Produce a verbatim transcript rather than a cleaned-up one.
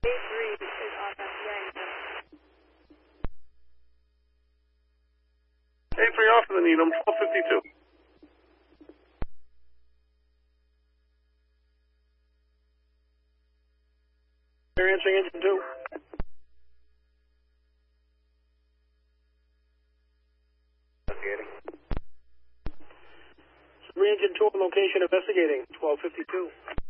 three is off at Yankton. A three off to the Needham, twelve fifty-two. They're answering engine two. Investigating. Three engine two on location investigating, twelve fifty-two.